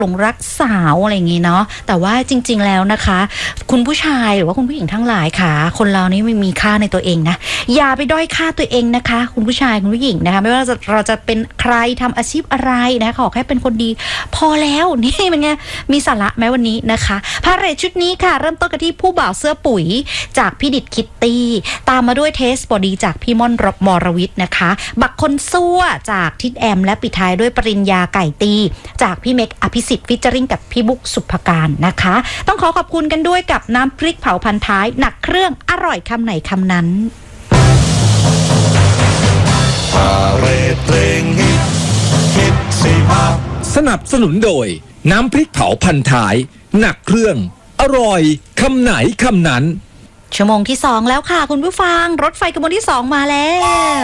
หลงรักสาวอะไรอย่างงี้เนาะแต่ว่าจริงๆแล้วนะคะคุณผู้ชายหรือว่าคุณผู้หญิงทั้งหลายค่ะคนเรานี่ไม่มีค่าในตัวเองนะอย่าไปด้อยค่าตัวเองนะคะคุณผู้ชายคุณผู้หญิงนะคะไม่ว่าเราจะเป็นใครทำอาชีพอะไรนะขอแค่เป็นคนดีพอแล้วนี่มันไงมีสาระไหมวันนี้นะคะพาเหรดชุดนี้ค่ะเริ่มต้นกันที่ผู้บ่าวเสื้อปุ๋ยจากพี่ดิดคิตตี้ตามมาด้วยเทสบอดี้จากพี่ม่อนมรวิทย์นะคะบักคนซั่วจากทิดแอมและปิดท้ายด้วยปริญญาไก่ตีจากพี่เมกอภิสิทธิ์ฟิชเจอริ่งกับพี่บุ๊กสุภการนะคะต้องขอบคุณกันด้วยกับน้ำพริกเผาพันท้ายหนักเครื่องอร่อยคำไหนคำนั้นสนับสนุนโดยน้ำพริกเผาพันท้ายหนักเครื่องอร่อยคำไหนคำนั้นชั่วโมงที่2แล้วค่ะคุณผู้ฟังรถไฟขบวนที่2มาแล้ว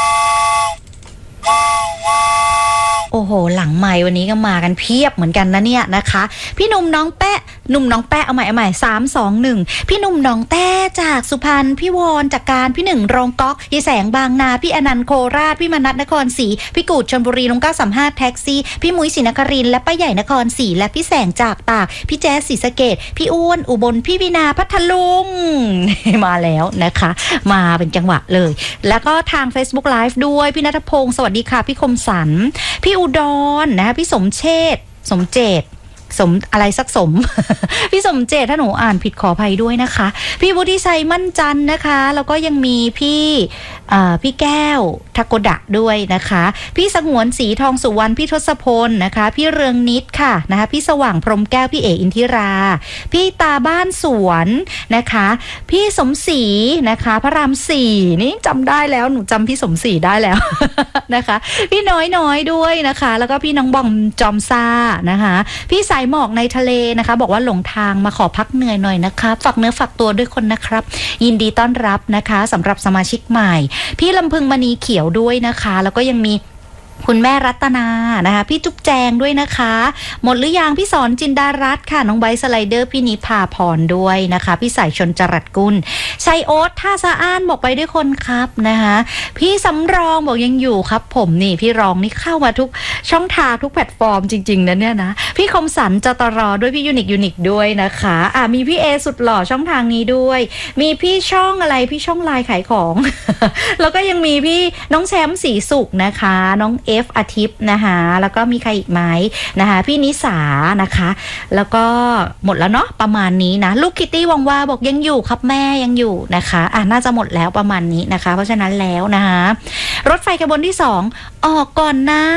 โอ้โหหลังใหม่วันนี้ก็มากันเพียบเหมือนกันนะเนี่ยนะคะพี่หนุ่มน้องแปะเอาใหม่3 2 1พี่หนุ่มน้องแต้จากสุพรรณพี่วอนจากการพี่หนึ่งรองก๊อกพี่แสงบางนาพี่อนันต์โคราชพี่มนัสนครศรีพี่กูดชลบุรีลุง935แท็กซี่พี่มุ้ยศรีนครินทร์และป้าใหญ่นครศรีและพี่แสงจากตากพี่แจ๊สศรีสะเกษพี่อ้วนอุบลพี่วินาพัทลุงมาแล้วนะคะมาเป็นจังหวะเลยแล้วก็ทาง Facebook Live ด้วยพี่ณัฐพงศ์สวัสดีค่ะพี่คมสันพี่อุดรนะคะพี่สมเจตอะไรสักสม พี่สมเจตถ้าหนูอ่านผิดขออภัยด้วยนะคะพี่วุฒิชัยมั่นจันนะคะแล้วก็ยังมีพี่แก้วทาโกดะด้วยนะคะพี่สงวนศรีทองสุวรรณพี่ทศพลนะคะพี่เรืองนิดค่ะนะคะพี่สว่างพรหมแก้วพี่เออินทิราพี่ตาบ้านสวนนะคะพี่สมศรีนะคะพระราม4นี่จำได้แล้วหนูจำพี่สมศรีได้แล้ว นะคะพี่น้อยด้วยนะคะแล้วก็พี่น้องบอมจอมซ่านะคะพี่สายหมอกในทะเลนะคะบอกว่าหลงทางมาขอพักเหนื่อยหน่อยนะคะฝากเนื้อฝากตัวด้วยคนนะครับยินดีต้อนรับนะคะสำหรับสมาชิกใหม่พี่ลำพึงมณีเขียวด้วยนะคะแล้วก็ยังมีคุณแม่รัตนานะคะพี่จุ๊บแจงด้วยนะคะหมดหรือยังพี่สอนจินดารัตน์ค่ะน้องไบสไลเดอร์พี่นิพาพรด้วยนะคะพี่สายชนจรัสกุลชัยโอ๊ตท่าสะอ้านบอกไปด้วยคนครับนะคะพี่สำรองบอกยังอยู่ครับผมนี่พี่รองนี่เข้ามาทุกช่องทางทุกแพลตฟอร์มจริงๆนะเนี่ยนะพี่คมสันจตรด้วยพี่ยูนิคด้วยนะคะมีพี่เอสุดหล่อช่องทางนี้ด้วยมีพี่ช่องอะไรพี่ช่องไลน์ขายของ แล้วก็ยังมีพี่น้องแชมป์ศรีสุขนะคะน้องF อาทิตย์นะคะแล้วก็มีใครอีกไหมนะคะพี่นิสานะคะแล้วก็หมดแล้วเนาะประมาณนี้นะลูกคิตตี้วังว่าบอกยังอยู่ครับแม่ยังอยู่นะคะน่าจะหมดแล้วประมาณนี้นะคะเพราะฉะนั้นแล้วนะคะรถไฟขบวนที่2ออกก่อนนะ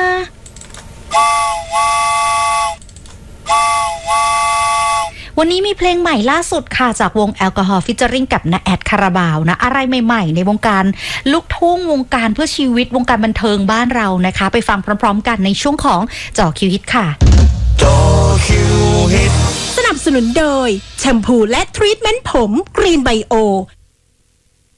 วันนี้มีเพลงใหม่ล่าสุดค่ะจากวงแอลกอฮอล์ฟิชเจอริ่งกับนาแอดคาราบาวนะอะไรใหม่ๆในวงการลูกทุ่งวงการเพื่อชีวิตวงการบันเทิงบ้านเรานะคะไปฟังพร้อมๆกันในช่วงของจ่อคิวฮิตค่ะจ่อคิวฮิตสนับสนุนโดยแชมพูและทรีทเมนต์ผมกรีนไบโอ